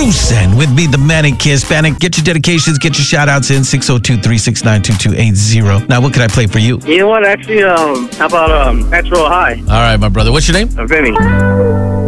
cruising with me, the Manic Kiss. Panic, get your dedications, get your shout-outs in, 602-369-2280. Now, what can I play for you? You know what? Actually, how about Natural High? All right, my brother. What's your name? Vinny.